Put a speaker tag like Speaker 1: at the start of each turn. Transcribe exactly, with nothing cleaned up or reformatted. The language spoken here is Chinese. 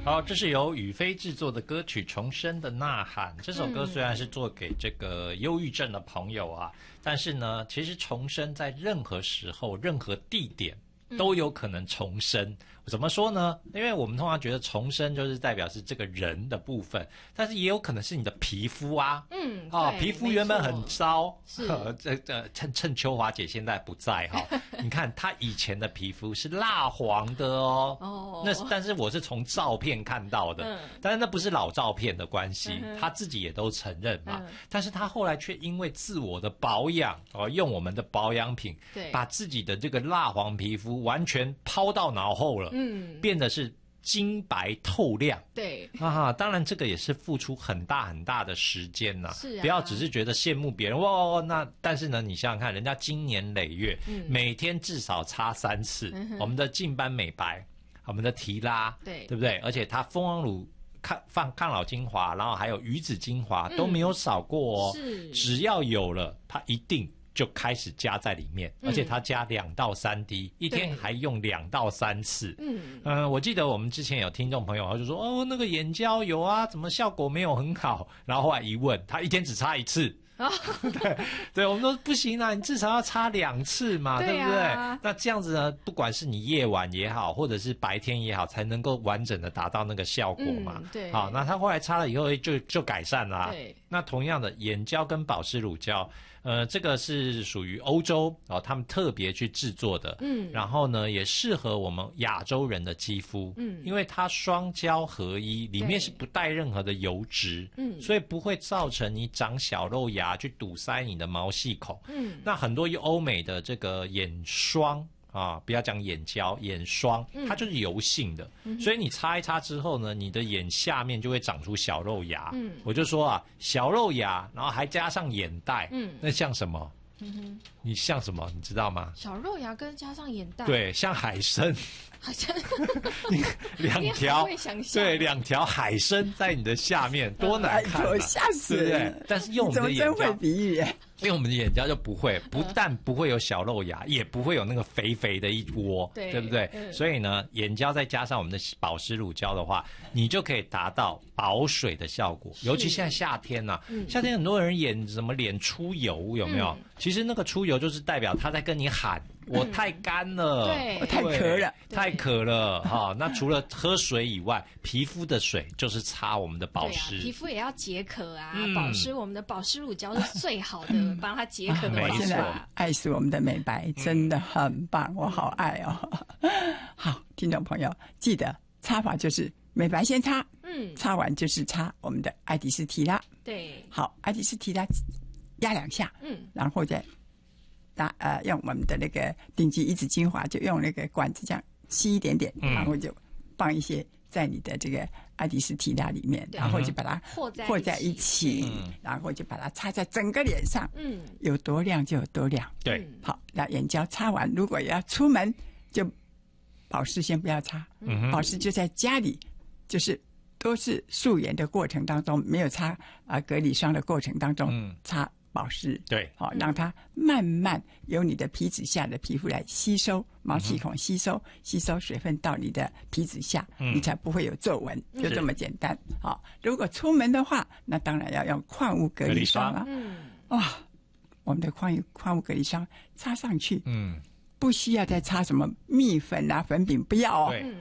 Speaker 1: 好，这是由宇飞制作的歌曲《重生的呐喊》。这首歌虽然是做给这个忧郁症的朋友啊，但是呢，其实重生在任何时候、任何地点都有可能重生。怎么说呢？因为我们通常觉得重生就是代表是这个人的部分，但是也有可能是你的皮肤啊。
Speaker 2: 嗯，
Speaker 1: 啊，皮肤原本很糟，
Speaker 2: 是
Speaker 1: 这这趁趁秋华姐现在不在哈，你看她以前的皮肤是蜡黄的哦。
Speaker 2: 哦，
Speaker 1: 那但是我是从照片看到的，嗯、但是那不是老照片的关系，
Speaker 2: 嗯、
Speaker 1: 她自己也都承认嘛。
Speaker 2: 嗯、
Speaker 1: 但是她后来却因为自我的保养哦，用我们的保养品，
Speaker 2: 对，
Speaker 1: 把自己的这个蜡黄皮肤完全抛到脑后了。嗯，变得是金白透亮。
Speaker 2: 对
Speaker 1: 啊，当然这个也是付出很大很大的时间呐、啊。
Speaker 2: 是啊，
Speaker 1: 不要只是觉得羡慕别人哇，那但是呢，你想想看，人家经年累月，嗯、每天至少擦三次，嗯、我们的净斑美白，我们的提拉，
Speaker 2: 对
Speaker 1: 对不对？而且它蜂王乳。抗放抗老精华，然后还有鱼子精华、嗯、都没有少过哦。
Speaker 2: 是，
Speaker 1: 只要有了，它一定就开始加在里面，而且它加两到三滴，一天还用两到三次。嗯嗯、呃，我记得我们之前有听众朋友他就说哦，那个眼胶有啊，怎么效果没有很好？然后后来一问，他一天只擦一次。哦、对对，我们说不行啊，你至少要擦两次嘛，对, 啊、对不对？那这样子呢，不管是你夜晚也好，或者是白天也好，才能够完整的达到那个效果嘛。
Speaker 2: 嗯、对，
Speaker 1: 好，那他后来擦了以后就就改善啦、啊。
Speaker 2: 对，
Speaker 1: 那同样的眼胶跟保湿乳胶，呃，这个是属于欧洲哦，他们特别去制作的，嗯，然后呢，也适合我们亚洲人的肌肤，嗯，因为它双胶合一，里面是不带任何的油脂，嗯，所以不会造成你长小肉芽去堵塞你的毛细孔，嗯，那很多欧美的这个眼霜。啊，不要讲眼胶，眼霜，它就是油性的，嗯、所以你擦一擦之后呢，你的眼下面就会长出小肉芽。嗯，我就说啊，小肉芽，然后还加上眼袋，嗯，那像什么？嗯哼，你像什么？你知道吗？
Speaker 2: 小肉芽跟加上眼袋，
Speaker 1: 对，像海参。
Speaker 2: 好像
Speaker 1: 两条，
Speaker 2: 对，
Speaker 1: 两条海参在你的下面，多难看、啊！
Speaker 3: 吓死人！
Speaker 1: 对不对？但是用我们的眼胶，
Speaker 3: 怎么真会比喻？
Speaker 1: 用我们的眼胶就不会，不但不会有小肉芽，也不会有那个肥肥的一窝，
Speaker 2: 对，
Speaker 1: 对不对？嗯、所以呢，眼胶再加上我们的保湿乳胶的话，你就可以达到保水的效果。尤其现在夏天呐、啊，嗯、夏天很多人眼什么脸出油，有没有？嗯、其实那个出油就是代表他在跟你喊。我太干了，
Speaker 2: 对，
Speaker 3: 我太渴了，
Speaker 1: 太渴了哈、哦！那除了喝水以外，皮肤的水就是擦我们的保湿，
Speaker 2: 啊、皮肤也要解渴啊。嗯、保湿，我们的保湿乳胶是最好的，嗯、帮它解渴的方法。
Speaker 3: 爱是我们的美白，真的很棒，嗯、我好爱哦。好，听众朋友，记得擦法就是美白先擦，嗯，擦完就是擦我们的爱迪丝提拉，
Speaker 2: 对，
Speaker 3: 好，爱迪丝提拉压两下，嗯，然后再。打呃，用我们的那个顶级鱼子精华，就用那个管子这样吸一点点，嗯、然后就放一些在你的这个爱迪丝提拉里面，然后就把它
Speaker 2: 和在
Speaker 3: 和在一起，嗯、然后就把它擦在整个脸上，嗯，有多亮就有多亮。
Speaker 1: 对，
Speaker 3: 好，那眼胶擦完，如果要出门，就保湿先不要擦，嗯、保湿就在家里，就是都是素颜的过程当中，没有擦啊、呃、隔离霜的过程当中，嗯、擦。保湿
Speaker 1: 对，
Speaker 3: 好、哦，让它慢慢由你的皮脂下的皮肤来吸收毛细孔吸收、嗯、吸收水分到你的皮脂下，嗯、你才不会有皱纹，就这么简单。好、哦，如果出门的话，那当然要用矿物隔离霜啊。嗯，哇、哦，我们的矿物矿物隔离霜擦上去，嗯。不需要再擦什么蜜粉啊、粉饼，不要哦，